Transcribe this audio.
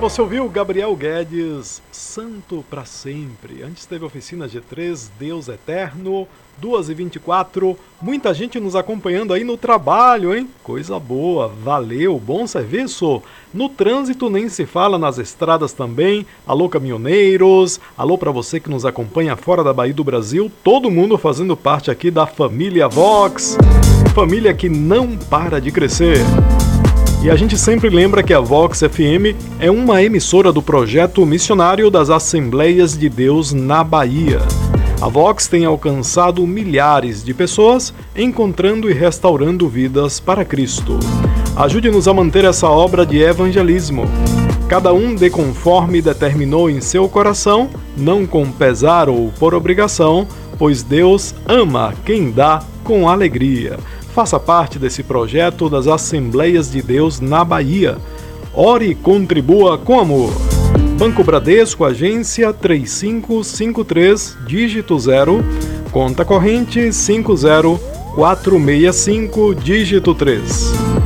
Você ouviu Gabriel Guedes, Santo para Sempre. Antes teve Oficina G3, Deus Eterno, 2h24. Muita gente nos acompanhando aí no trabalho, hein? Coisa boa, valeu, bom serviço. No trânsito nem se fala, nas estradas também. Alô, caminhoneiros. Alô para você que nos acompanha fora da Bahia do Brasil. Todo mundo fazendo parte aqui da família Vox. Família que não para de crescer. E a gente sempre lembra que a Vox FM é uma emissora do projeto missionário das Assembleias de Deus na Bahia. A Vox tem alcançado milhares de pessoas, encontrando e restaurando vidas para Cristo. Ajude-nos a manter essa obra de evangelismo. Cada um dê conforme determinou em seu coração, não com pesar ou por obrigação, pois Deus ama quem dá com alegria. Faça parte desse projeto das Assembleias de Deus na Bahia. Ore e contribua com amor. Banco Bradesco, agência 3553, dígito 0, conta corrente 50465, dígito 3.